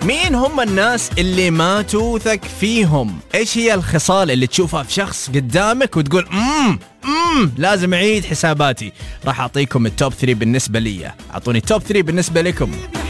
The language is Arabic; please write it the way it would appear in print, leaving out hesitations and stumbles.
مين هم الناس اللي ما توثق فيهم؟ ايش هي الخصال اللي تشوفها في شخص قدامك وتقول لازم اعيد حساباتي؟ راح اعطيكم التوب 3 بالنسبة لي. اعطوني التوب 3 بالنسبة لكم.